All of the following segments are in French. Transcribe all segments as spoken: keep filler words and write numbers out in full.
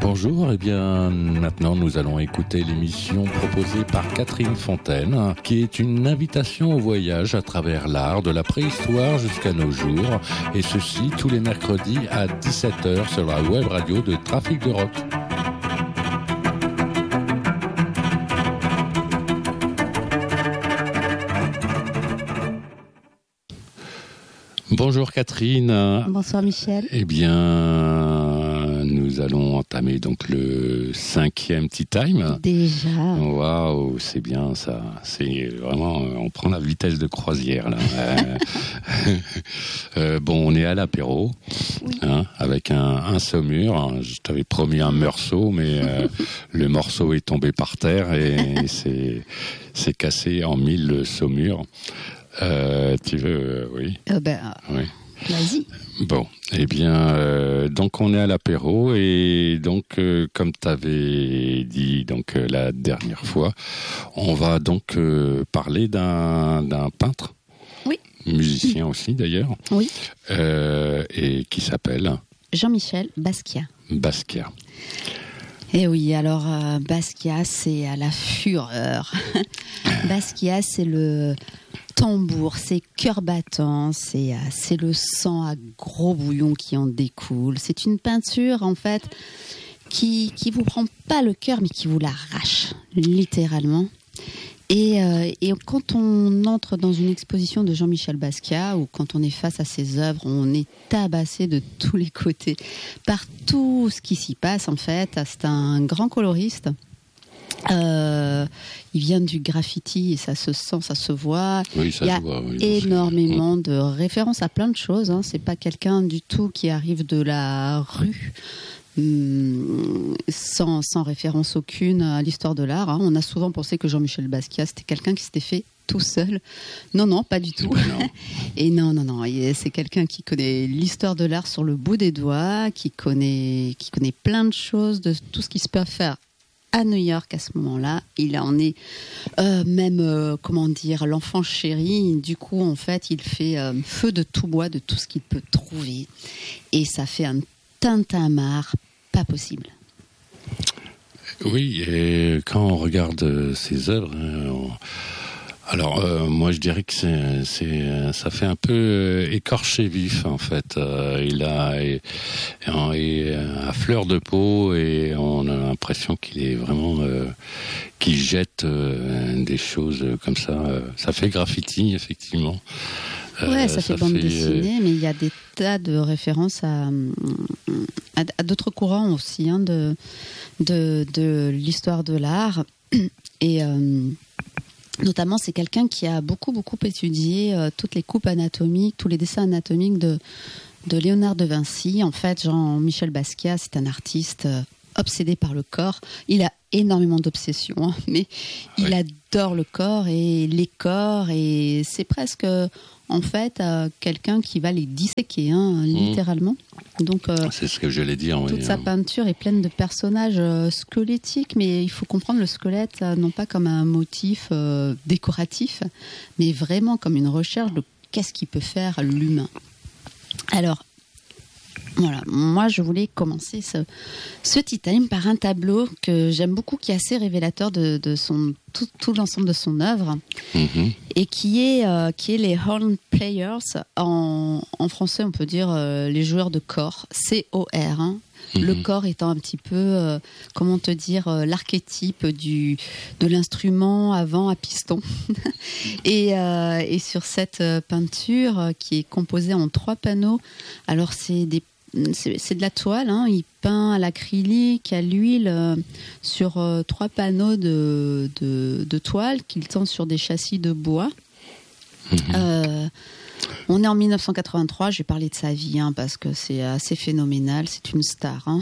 Bonjour, et eh bien maintenant nous allons écouter l'émission proposée par Catherine Fontaine, qui est une invitation au voyage à travers l'art de la préhistoire jusqu'à nos jours, et ceci tous les mercredis à dix-sept heures sur la web radio de Trafic de Rock. Bonjour Catherine. Bonsoir Michel. Eh bien, nous allons entamer donc le cinquième Tea Time. Déjà. Waouh, c'est bien ça. C'est vraiment, on prend la vitesse de croisière là. euh, bon, on est à l'apéro, oui. hein, avec un, un saumur. Je t'avais promis un morceau, mais euh, le morceau est tombé par terre et c'est, c'est cassé en mille le saumur. Euh, tu veux, euh, oui. Euh, ben, oui. Vas-y. Bon, eh bien, euh, donc on est à l'apéro et donc, euh, comme tu avais dit donc euh, la dernière fois, on va donc euh, parler d'un, d'un peintre. Oui. Musicien aussi d'ailleurs. Oui. Euh, et qui s'appelle Jean-Michel Basquiat. Basquiat. Eh oui, alors euh, Basquiat, c'est à la fureur. Basquiat, c'est le tambour, c'est cœur battant, c'est, c'est le sang à gros bouillon qui en découle. C'est une peinture, en fait, qui qui vous prend pas le cœur, mais qui vous l'arrache, littéralement. Et, euh, et quand on entre dans une exposition de Jean-Michel Basquiat, ou quand on est face à ses œuvres, on est tabassé de tous les côtés par tout ce qui s'y passe, en fait. C'est un grand coloriste. Euh, il vient du graffiti et ça se sent, ça se voit. Oui, ça il y a se voit, oui, énormément de références à plein de choses. Hein. C'est pas quelqu'un du tout qui arrive de la rue. Hum, sans, sans référence aucune à l'histoire de l'art. Hein. On a souvent pensé que Jean-Michel Basquiat, c'était quelqu'un qui s'était fait tout seul. Non, non, pas du tout. Ben non. Et non, non, non. C'est quelqu'un qui connaît l'histoire de l'art sur le bout des doigts, qui connaît, qui connaît plein de choses, de tout ce qui se peut faire à New York à ce moment-là. Il en est euh, même, euh, comment dire, l'enfant chéri. Du coup, en fait, il fait euh, feu de tout bois, de tout ce qu'il peut trouver. Et ça fait un tintamarre pas possible. Oui, et quand on regarde ses œuvres, on... alors euh, moi je dirais que c'est, c'est, ça fait un peu écorché vif en fait. Euh, il a est, est à fleur de peau et on a l'impression qu'il est vraiment euh, qu'il jette euh, des choses comme ça. Ça fait graffiti effectivement. Ouais, euh, ça, ça fait bande fait... dessinée, mais il y a des tas de références à, à, à d'autres courants aussi, hein, de, de, de l'histoire de l'art. Et euh, notamment, c'est quelqu'un qui a beaucoup, beaucoup étudié euh, toutes les coupes anatomiques, tous les dessins anatomiques de, de Léonard de Vinci. En fait, Jean-Michel Basquiat, c'est un artiste euh, obsédé par le corps. Il a énormément d'obsessions, hein, mais il oui. adore le corps et les corps, et c'est presque... en fait, euh, quelqu'un qui va les disséquer, hein, littéralement. Donc, euh, c'est ce que je l'ai dit. Toute oui, sa hein. peinture est pleine de personnages euh, squelettiques, mais il faut comprendre le squelette euh, non pas comme un motif euh, décoratif, mais vraiment comme une recherche de qu'est-ce qui peut faire l'humain. Alors, voilà, moi je voulais commencer ce, ce Tea Time par un tableau que j'aime beaucoup, qui est assez révélateur de, de son, tout, tout l'ensemble de son œuvre, mm-hmm. et qui est, euh, qui est les horn players, en, en français on peut dire euh, les joueurs de corps, C O R, hein. Mm-hmm. Le corps étant un petit peu, euh, comment te dire, euh, l'archétype du, de l'instrument avant à piston. et, euh, et sur cette peinture euh, qui est composée en trois panneaux, alors c'est des C'est, c'est de la toile, hein. Il peint à l'acrylique, à l'huile, euh, sur euh, trois panneaux de, de, de toile qu'il tend sur des châssis de bois. Mmh. Euh, on est en dix-neuf cent quatre-vingt-trois, je vais parler de sa vie, hein, parce que c'est assez phénoménal, c'est une star. Hein.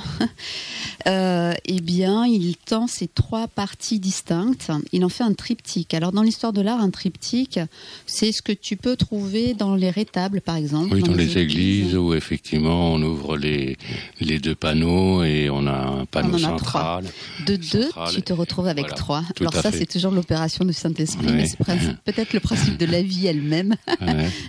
euh, eh bien, il tend ces trois parties distinctes, il en fait un triptyque. Alors, dans l'histoire de l'art, un triptyque, c'est ce que tu peux trouver dans les rétables, par exemple. Oui, dans, dans les, les églises, églises, où effectivement, on ouvre les, les deux panneaux et on a un panneau central. De deux, central, tu te retrouves avec voilà, trois. Alors ça, fait. C'est toujours l'opération du Saint-Esprit, ouais. Mais c'est peut-être le principe de la vie elle-même. Ouais.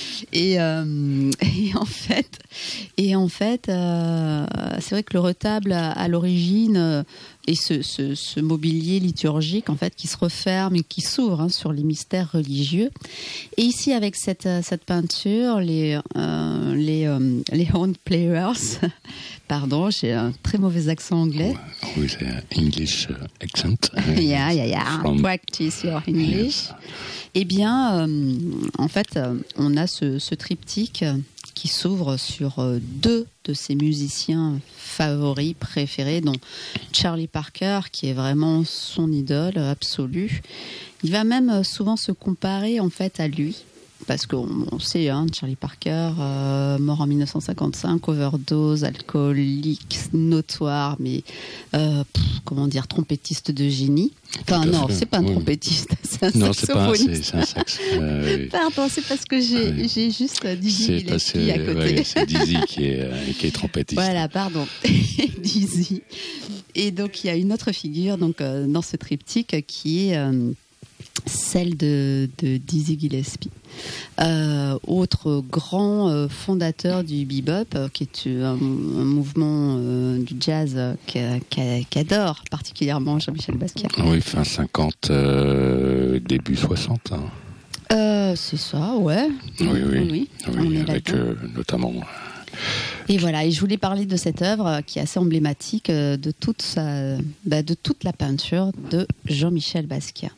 Et, euh, et en fait, et en fait euh, c'est vrai que le retable, à, à l'origine, euh, et ce, ce, ce mobilier liturgique, en fait, qui se referme et qui s'ouvre hein, sur les mystères religieux. Et ici, avec cette, cette peinture, les, euh, les, euh, les horn players, pardon, j'ai un très mauvais accent anglais. Oui, c'est English accent. yeah, yeah, yeah. From... Practice your English. Yes. Eh bien, euh, en fait, on a ce, ce triptyque qui s'ouvre sur deux de ses musiciens favoris, préférés, dont Charlie Parker, qui est vraiment son idole absolue. Il va même souvent se comparer en fait à lui, parce qu'on on sait, hein, Charlie Parker, euh, mort en mille neuf cent cinquante-cinq, overdose, alcoolique, notoire, mais euh, pff, comment dire, trompettiste de génie. Enfin non, c'est pas un oui. trompettiste, c'est un non, saxophoniste. C'est, pas, c'est, c'est un sax. Euh, oui. Pardon, c'est parce que j'ai, oui. j'ai juste Dizzy Gillespie à côté. Ouais, c'est Dizzy qui est, euh, qui est trompettiste. Voilà, pardon, Dizzy. Et donc il y a une autre figure donc euh, dans ce triptyque qui est euh, celle de, de Dizzy Gillespie. Euh, autre grand euh, fondateur du bebop, euh, qui est un, un mouvement euh, du jazz euh, qu'adore particulièrement Jean-Michel Basquiat. Oui, fin cinquante, euh, début soixante. Hein. Euh, c'est ça, ouais. Oui, oui, oui, oui, oui avec euh, notamment. Et voilà, et je voulais parler de cette œuvre qui est assez emblématique de toute, sa, bah, de toute la peinture de Jean-Michel Basquiat.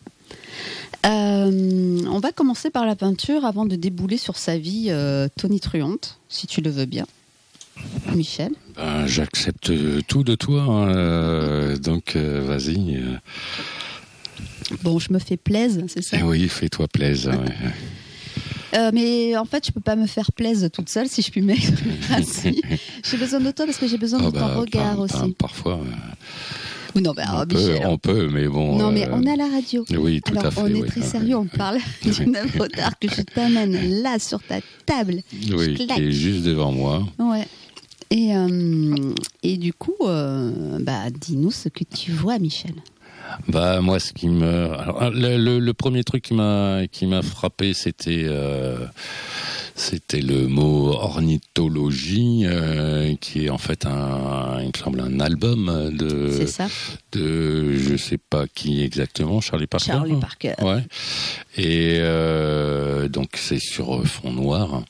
Euh, on va commencer par la peinture avant de débouler sur sa vie euh, tonitruante, si tu le veux bien. Michel. Ben, j'accepte tout de toi, hein, euh, donc euh, vas-y. Euh. Bon, je me fais plaisir, c'est ça ? Eh oui, fais-toi plaisir. Ouais. Euh, mais en fait, je peux pas me faire plaisir toute seule, si je puis m'exprimer ainsi. J'ai besoin de toi parce que j'ai besoin oh de bah, ton regard par, aussi. Par, parfois. Euh... Non, ben, on, oh, peut, Michel, on peut, mais bon. Non, euh... mais on est à la radio. Oui, tout Alors, à fait. On est oui, très oui, sérieux, oui. on parle d'une œuvre d'art que je t'amène là sur ta table. Oui, qui est juste devant moi. Ouais. Et, euh, et du coup, euh, bah, dis-nous ce que tu vois, Michel. Bah moi, ce qui me, alors, le, le, le premier truc qui m'a qui m'a frappé, c'était euh, c'était le mot ornithologie, euh, qui est en fait un, il me semble un album de c'est ça. de je sais pas qui exactement, Charlie Parker. Charlie Parker. Ouais. Et euh, donc c'est sur fond noir.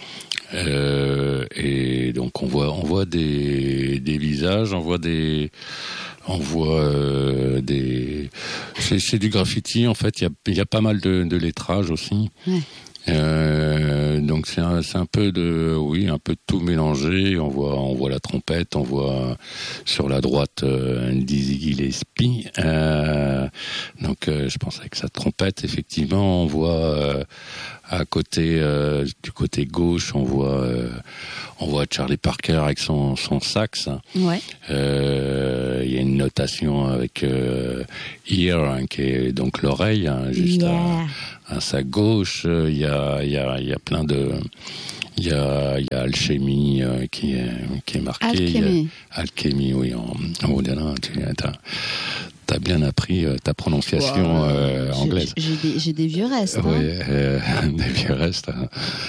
Euh, et donc on voit on voit des des visages, on voit des on voit euh, des c'est, c'est du graffiti en fait, il y a il y a pas mal de, de lettrage aussi. Ouais. Euh, donc c'est un, c'est un peu de oui un peu de tout mélangé. On voit on voit la trompette, on voit sur la droite euh, Dizzy Gillespie. Euh, donc euh, je pense avec sa trompette effectivement on voit euh, à côté euh, du côté gauche on voit euh, on voit Charlie Parker avec son son sax. Ouais. Euh, il y a une notation avec euh, ear hein, qui est donc l'oreille hein, juste yeah. à, à sa gauche. Il y a il y a il y a plein de il y a il y a alchimie euh, qui est qui est marqué. Alchimie. Alchimie oui en en moderne tu as T'as bien appris euh, ta prononciation wow. euh, anglaise. J'ai, j'ai, des, j'ai des vieux restes. Oui, hein. euh, des vieux restes. Il hein.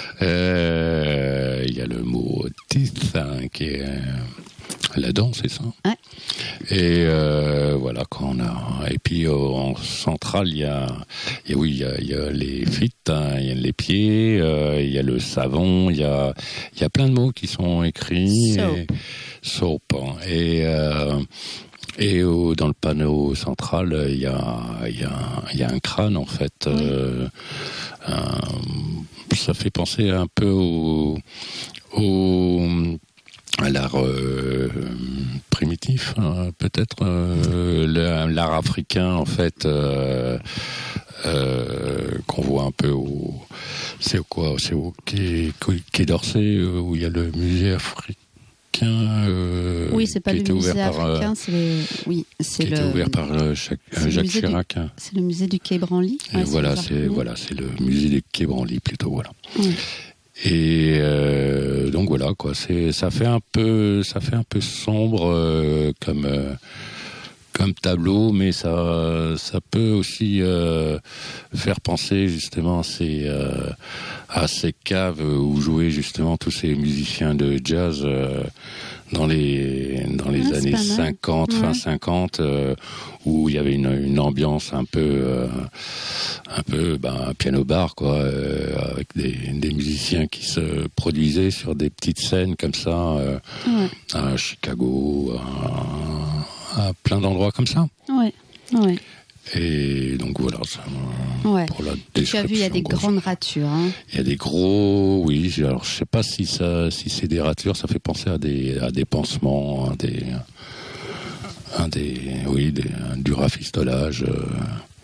euh, y a le mot teeth hein, qui est euh, la dent, c'est ça. Ouais. Et euh, voilà quand on a. Et puis euh, en centrale, il y a, y a oui, il y a, y a les feet, il hein, y a les pieds, il euh, y a le savon, il y a, il y a plein de mots qui sont écrits. Soap. Et, soap. Hein, et euh, Et au, dans le panneau central, il y a, il y a, il y a un crâne en fait. Oui. Euh, un, ça fait penser un peu au, au à l'art euh, primitif, hein, peut-être euh, l'art africain en fait, euh, euh, qu'on voit un peu au, c'est quoi, c'est au Quai, Quai d'Orsay où il y a le musée africain. Euh, oui, c'est pas le musée africain, par, c'est le. Oui, c'est qui le. était ouvert par euh, Jacques, euh, Jacques Chirac. Du, c'est le musée du Quai Branly. Ouais, voilà, c'est, c'est voilà, c'est le musée du Quai Branly plutôt, voilà. Oui. Et euh, donc voilà quoi, c'est ça fait un peu, ça fait un peu sombre euh, comme. Euh, comme tableau, mais ça, ça peut aussi euh, faire penser justement à ces, euh, à ces caves où jouaient justement tous ces musiciens de jazz euh, dans les dans les Ah, années cinquante, ouais. fin cinquante, euh, où il y avait une, une ambiance un peu euh, un peu ben, piano bar quoi, euh, avec des, des musiciens qui se produisaient sur des petites scènes comme ça euh, Ouais. à Chicago, à, à plein d'endroits comme ça. Ouais. Ouais. Et donc voilà, ça, Ouais. pour la Tu as vu, il y a des description, grandes ratures. Hein. il y a des gros, oui. Alors je sais pas si ça, si c'est des ratures, ça fait penser à des, à des pansements, à des, à des, oui, des, du rafistolage. Euh,